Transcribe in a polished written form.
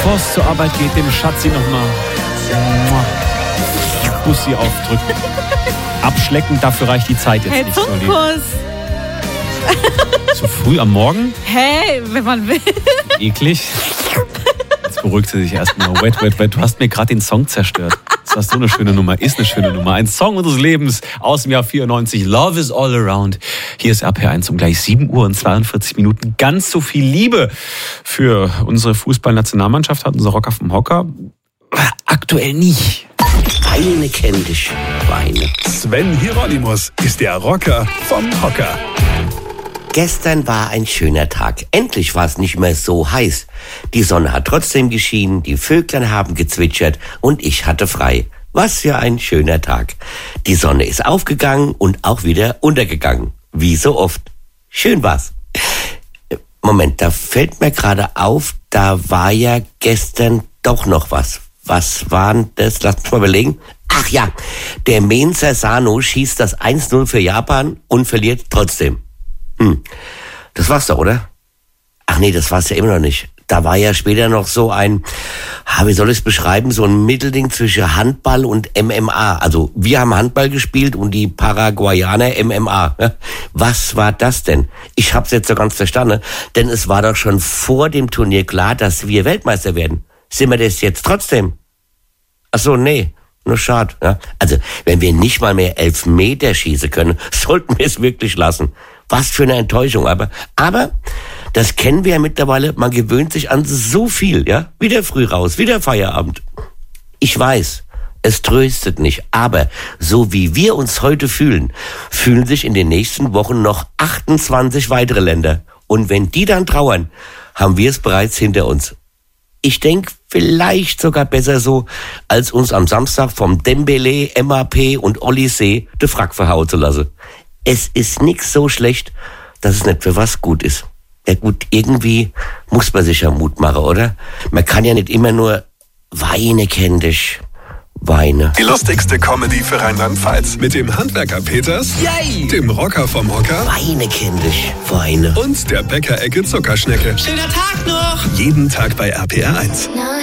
bevor es zur Arbeit geht, dem Schatzi nochmal Bussi aufdrücken. Abschlecken, dafür reicht die Zeit jetzt nicht. Zungenkuss. Zu früh am Morgen? Hey, wenn man will. Eklig. Jetzt beruhigt sie sich erstmal. Wait. Du hast mir gerade den Song zerstört. Das war so eine schöne Nummer, ist eine schöne Nummer. Ein Song unseres Lebens aus dem Jahr 94. Love is all around. Hier ist RPR1 um gleich 7 Uhr und 42 Minuten. Ganz so viel Liebe für unsere Fußballnationalmannschaft hat unser Rocker vom Hocker. Aktuell nicht. Weine kenn dich, Weine. Sven Hieronymus ist der Rocker vom Hocker. Gestern war ein schöner Tag. Endlich war es nicht mehr so heiß. Die Sonne hat trotzdem geschienen, die Vöglein haben gezwitschert und ich hatte frei. Was für ein schöner Tag. Die Sonne ist aufgegangen und auch wieder untergegangen. Wie so oft. Schön war's. Moment, da fällt mir gerade auf, da war ja gestern doch noch was. Was war denn das? Lass mich mal überlegen. Ach ja, der Mainzer Sano schießt das 1-0 für Japan und verliert trotzdem. Das war's doch, oder? Ach nee, das war's ja immer noch nicht. Da war ja später noch so ein, wie soll ich es beschreiben, so ein Mittelding zwischen Handball und MMA. Also wir haben Handball gespielt und die Paraguayaner MMA. Was war das denn? Ich hab's jetzt so ganz verstanden, denn es war doch schon vor dem Turnier klar, dass wir Weltmeister werden. Sind wir das jetzt trotzdem? Ach so, nee. Nur schade. Ja? Also, wenn wir nicht mal mehr Elfmeter schießen können, sollten wir es wirklich lassen. Was für eine Enttäuschung. Aber das kennen wir ja mittlerweile. Man gewöhnt sich an so viel, ja? Wieder früh raus, wieder Feierabend. Ich weiß, es tröstet nicht. Aber so wie wir uns heute fühlen sich in den nächsten Wochen noch 28 weitere Länder. Und wenn die dann trauern, haben wir es bereits hinter uns. Ich denke, vielleicht sogar besser so, als uns am Samstag vom Dembele, MAP und Olysee de Frack verhauen zu lassen. Es ist nix so schlecht, dass es nicht für was gut ist. Ja gut, irgendwie muss man sich ja Mut machen, oder? Man kann ja nicht immer nur Weine kenn dich. Weine. Die lustigste Comedy für Rheinland-Pfalz. Mit dem Handwerker Peters, Yay! Dem Rocker vom Hocker Weine kenn dich. Weine. und der Bäckerecke Zuckerschnecke. Schöner Tag noch! Jeden Tag bei RPR1. No